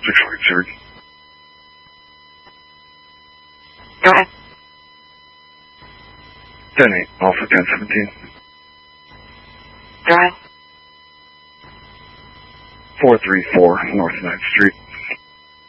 6 Street. Go ahead. 10-8, Alpha 1017. Go ahead. 434 North 9th Street.